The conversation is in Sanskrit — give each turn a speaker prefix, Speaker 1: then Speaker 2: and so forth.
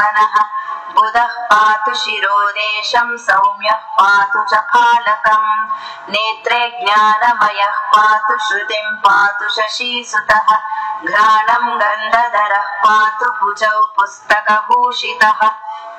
Speaker 1: बुधः पातु शिरोदेशं सौम्यः पातु च फालकम् नेत्रे ज्ञानमयः पातु श्रुतिं पातु शशीसुतः घ्राणं गन्धधरः पातु भुजौ पुस्तकभूषितः